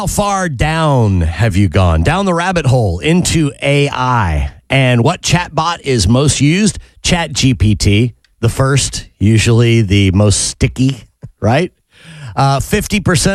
far down have you gone? Down the rabbit hole into AI. And what chatbot is most used? ChatGPT, the first, usually the most sticky, right? 50%